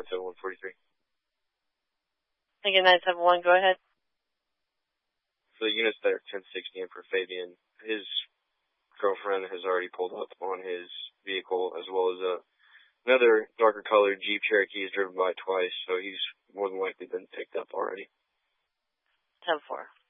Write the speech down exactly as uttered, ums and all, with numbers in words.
nine seven one four three. Again, nine seven one, go ahead. For the units that are ten sixty and for Fabian, his girlfriend has already pulled up on his vehicle, as well as a, another darker colored Jeep Cherokee he's driven by twice, so he's more than likely been picked up already. ten four.